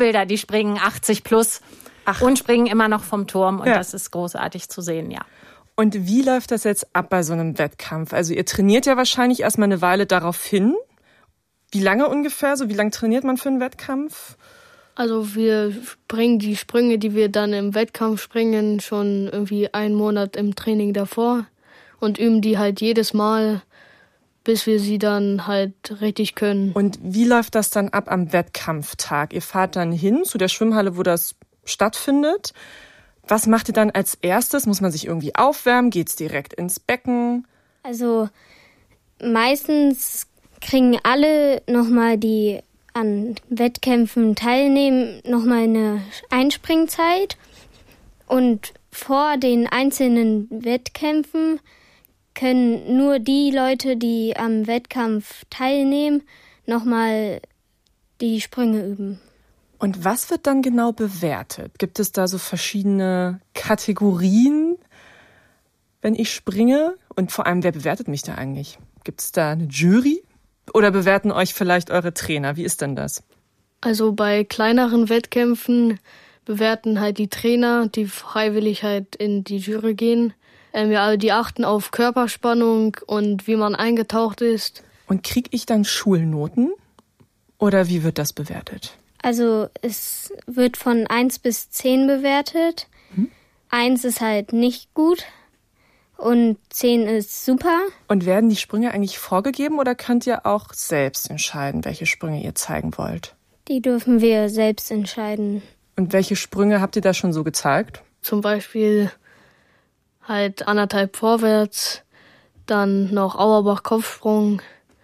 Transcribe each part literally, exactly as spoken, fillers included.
Vorbilder, die springen achtzig plus Ach. und springen immer noch vom Turm. Und ja. das ist großartig zu sehen, ja. Und wie läuft das jetzt ab bei so einem Wettkampf? Also ihr trainiert ja wahrscheinlich erstmal eine Weile darauf hin. Wie lange ungefähr? So wie lange trainiert man für einen Wettkampf? Also wir springen die Sprünge, die wir dann im Wettkampf springen, schon irgendwie einen Monat im Training davor und üben die halt jedes Mal, bis wir sie dann halt richtig können. Und wie läuft das dann ab am Wettkampftag? Ihr fahrt dann hin zu der Schwimmhalle, wo das stattfindet. Was macht ihr dann als erstes? Muss man sich irgendwie aufwärmen? Geht's direkt ins Becken? Also meistens kriegen alle nochmal, die an Wettkämpfen teilnehmen, nochmal eine Einspringzeit. Und vor den einzelnen Wettkämpfen können nur die Leute, die am Wettkampf teilnehmen, nochmal die Sprünge üben. Und was wird dann genau bewertet? Gibt es da so verschiedene Kategorien, wenn ich springe? Und vor allem, wer bewertet mich da eigentlich? Gibt es da eine Jury? Oder bewerten euch vielleicht eure Trainer? Wie ist denn das? Also bei kleineren Wettkämpfen bewerten halt die Trainer, die freiwillig halt in die Jury gehen. Ähm, ja, die achten auf Körperspannung und wie man eingetaucht ist. Und kriege ich dann Schulnoten? Oder wie wird das bewertet? Also es wird von eins bis zehn bewertet. Hm? eins ist halt nicht gut und zehn ist super. Und werden die Sprünge eigentlich vorgegeben oder könnt ihr auch selbst entscheiden, welche Sprünge ihr zeigen wollt? Die dürfen wir selbst entscheiden. Und welche Sprünge habt ihr da schon so gezeigt? Zum Beispiel halt anderthalb vorwärts, dann noch Auerbach-Kopfsprung,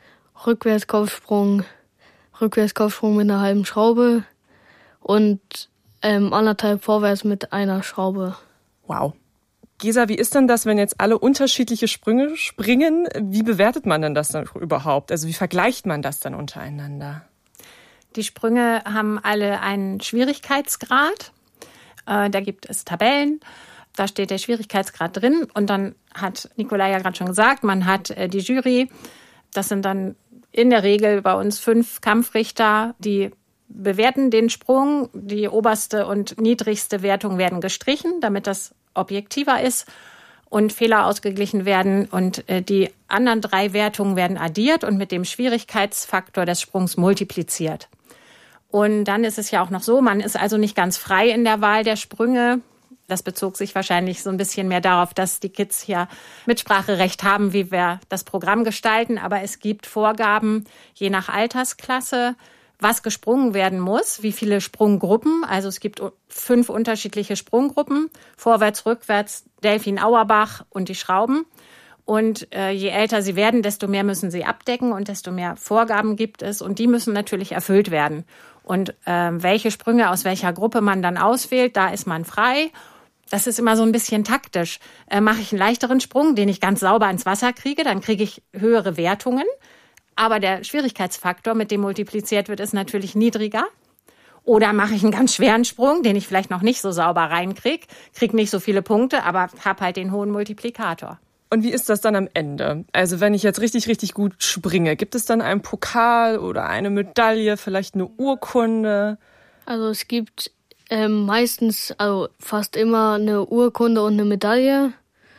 Rückwärts-Kopfsprung, Rückwärtskopfsprung mit einer halben Schraube und ähm, anderthalb vorwärts mit einer Schraube. Wow. Gesa, wie ist denn das, wenn jetzt alle unterschiedliche Sprünge springen? Wie bewertet man denn das dann überhaupt? Also wie vergleicht man das dann untereinander? Die Sprünge haben alle einen Schwierigkeitsgrad. Äh, da gibt es Tabellen. Da steht der Schwierigkeitsgrad drin. Und dann hat Nikolai ja gerade schon gesagt, man hat äh, die Jury. Das sind dann in der Regel bei uns fünf Kampfrichter, die bewerten den Sprung. Die oberste und niedrigste Wertung werden gestrichen, damit das objektiver ist und Fehler ausgeglichen werden. Und äh, die anderen drei Wertungen werden addiert und mit dem Schwierigkeitsfaktor des Sprungs multipliziert. Und dann ist es ja auch noch so, man ist also nicht ganz frei in der Wahl der Sprünge. Das bezog sich wahrscheinlich so ein bisschen mehr darauf, dass die Kids hier Mitspracherecht haben, wie wir das Programm gestalten. Aber es gibt Vorgaben, je nach Altersklasse, was gesprungen werden muss, wie viele Sprunggruppen. Also es gibt fünf unterschiedliche Sprunggruppen, vorwärts, rückwärts, Delfin, Auerbach und die Schrauben. Und äh, je älter sie werden, desto mehr müssen sie abdecken und desto mehr Vorgaben gibt es. Und die müssen natürlich erfüllt werden. Und äh, welche Sprünge aus welcher Gruppe man dann auswählt, da ist man frei. Das ist immer so ein bisschen taktisch. Äh, mache ich einen leichteren Sprung, den ich ganz sauber ins Wasser kriege, dann kriege ich höhere Wertungen. Aber der Schwierigkeitsfaktor, mit dem multipliziert wird, ist natürlich niedriger. Oder mache ich einen ganz schweren Sprung, den ich vielleicht noch nicht so sauber reinkriege, kriege nicht so viele Punkte, aber habe halt den hohen Multiplikator. Und wie ist das dann am Ende? Also wenn ich jetzt richtig, richtig gut springe, gibt es dann einen Pokal oder eine Medaille, vielleicht eine Urkunde? Also es gibt ähm, meistens, also fast immer eine Urkunde und eine Medaille.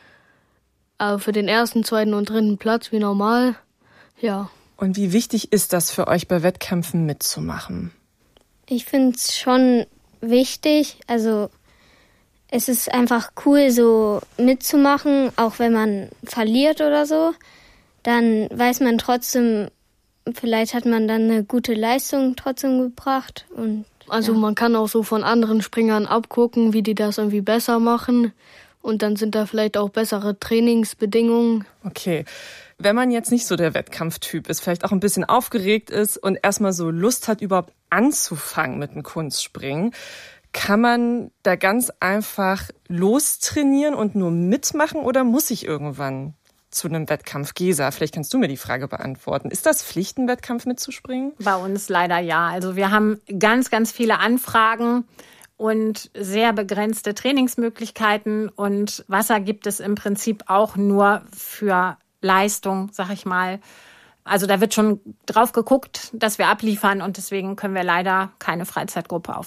Aber für den ersten, zweiten und dritten Platz wie normal, ja. Und wie wichtig ist das für euch, bei Wettkämpfen mitzumachen? Ich finde es schon wichtig, also es ist einfach cool, so mitzumachen, auch wenn man verliert oder so. Dann weiß man trotzdem, vielleicht hat man dann eine gute Leistung trotzdem gebracht. Und, also ja. Man kann auch so von anderen Springern abgucken, wie die das irgendwie besser machen. Und dann sind da vielleicht auch bessere Trainingsbedingungen. Okay. Wenn man jetzt nicht so der Wettkampftyp ist, vielleicht auch ein bisschen aufgeregt ist und erstmal so Lust hat, überhaupt anzufangen mit dem Kunstspringen, kann man da ganz einfach lostrainieren und nur mitmachen oder muss ich irgendwann zu einem Wettkampf? Gesa, vielleicht kannst du mir die Frage beantworten. Ist das Pflicht, einen Wettkampf mitzuspringen? Bei uns leider ja. Also wir haben ganz, ganz viele Anfragen und sehr begrenzte Trainingsmöglichkeiten. Und Wasser gibt es im Prinzip auch nur für Leistung, sag ich mal. Also da wird schon drauf geguckt, dass wir abliefern und deswegen können wir leider keine Freizeitgruppe aufbauen.